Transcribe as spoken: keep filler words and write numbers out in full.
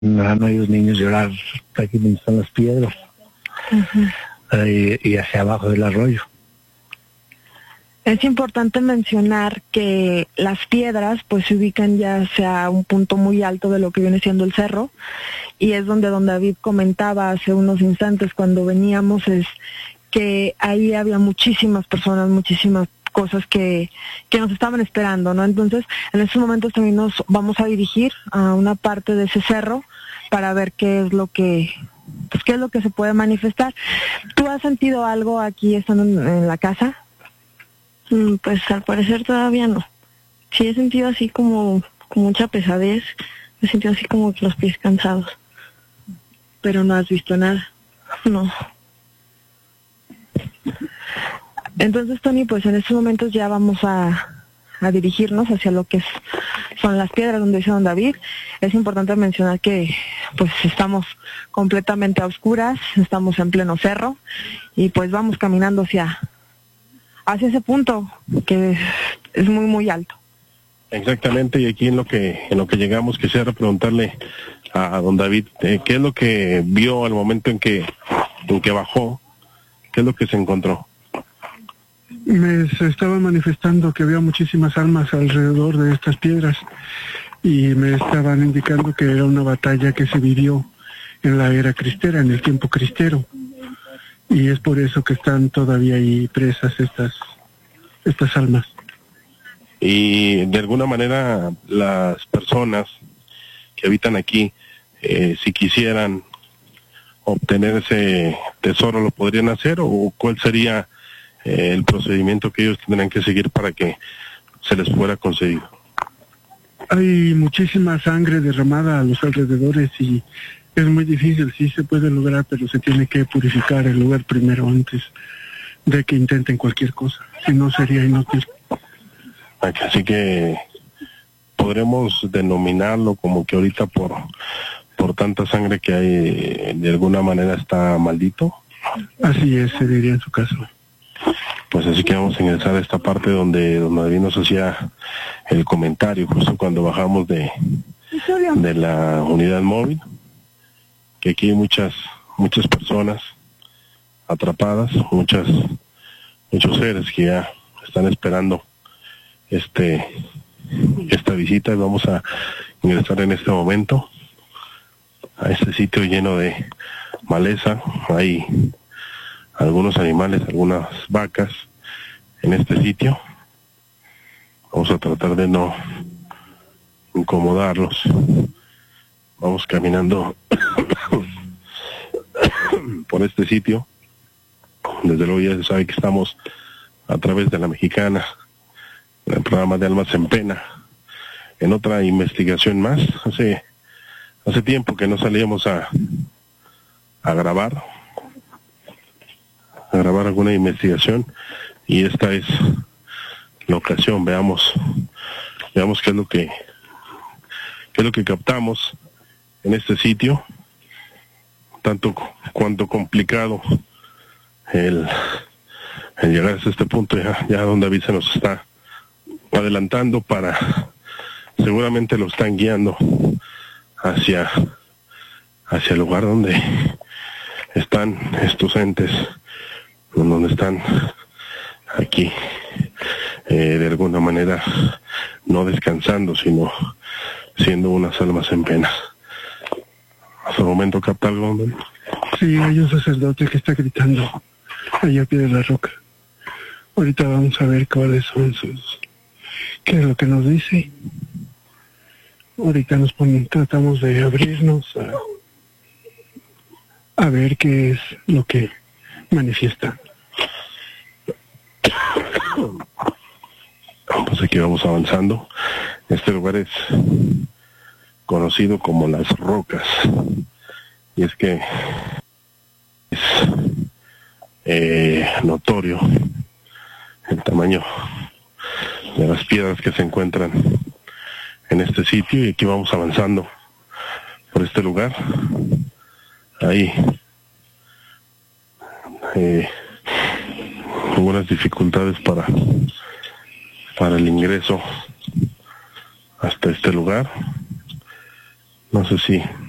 han oído niños llorar aquí donde están las piedras. Uh-huh. eh, y, y hacia abajo del arroyo. Es importante mencionar que las piedras pues se ubican ya hacia un punto muy alto de lo que viene siendo el cerro, y es donde don David comentaba hace unos instantes cuando veníamos, es que ahí había muchísimas personas, muchísimas cosas que, que nos estaban esperando, ¿no? Entonces, en estos momentos también nos vamos a dirigir a una parte de ese cerro para ver qué es lo que, pues qué es lo que se puede manifestar. ¿Tú has sentido algo aquí estando en, en la casa? Mm, pues al parecer todavía no. Sí he sentido así como, como mucha pesadez, he sentido así como que los pies cansados. Pero no has visto nada. No. Entonces, Tony, pues en estos momentos ya vamos a, a dirigirnos hacia lo que es, son las piedras donde dice don David. Es importante mencionar que pues estamos completamente a oscuras, estamos en pleno cerro y pues vamos caminando hacia, hacia ese punto que es muy muy alto. Exactamente, y aquí en lo que en lo que llegamos quisiera preguntarle a, a don David, eh, ¿qué es lo que vio al momento en que en que bajó? ¿Qué es lo que se encontró? Me se estaba manifestando que había muchísimas almas alrededor de estas piedras y me estaban indicando que era una batalla que se vivió en la era cristera, en el tiempo cristero, y es por eso que están todavía ahí presas estas estas almas. Y de alguna manera las personas que habitan aquí, eh, si quisieran obtener ese tesoro, ¿lo podrían hacer? ¿O cuál sería eh, el procedimiento que ellos tendrán que seguir para que se les fuera concedido? Hay muchísima sangre derramada a los alrededores y es muy difícil. Sí se puede lograr, pero se tiene que purificar el lugar primero antes de que intenten cualquier cosa, si no sería inútil. Así que podremos denominarlo como que ahorita por por tanta sangre que hay, de alguna manera está maldito. Así es, se diría en su caso. Pues así que vamos a ingresar a esta parte donde donde David nos hacía el comentario justo cuando bajamos de de la unidad móvil, que aquí hay muchas muchas personas atrapadas, muchas muchos seres que ya están esperando este esta visita. Vamos a ingresar en este momento a este sitio lleno de maleza. Hay algunos animales, algunas vacas en este sitio. Vamos a tratar de no incomodarlos. Vamos caminando por este sitio. Desde luego ya se sabe que estamos a través de La Mexicana, en el programa de Almas en Pena, en otra investigación más. Hace hace tiempo que no salíamos a a grabar a grabar alguna investigación, y esta es la ocasión. Veamos veamos qué es lo que qué es lo que captamos en este sitio, tanto cuanto complicado el, el llegar hasta este punto. Ya, ya don David se nos está adelantando para, seguramente lo están guiando hacia hacia el lugar donde están estos entes, donde están aquí eh, de alguna manera no descansando, sino siendo unas almas en pena. ¿Hasta el momento capta algo? Sí, hay un sacerdote que está gritando allá a pie de la roca. Ahorita vamos a ver cuáles son sus... qué es lo que nos dice. Ahorita nos ponen, tratamos de abrirnos a, a ver qué es lo que manifiesta. Pues aquí vamos avanzando. Este lugar es conocido como Las Rocas, y es que es eh, notorio el tamaño de las piedras que se encuentran en este sitio. Y aquí vamos avanzando por este lugar. Hay eh, algunas dificultades para para el ingreso hasta este lugar. No sé si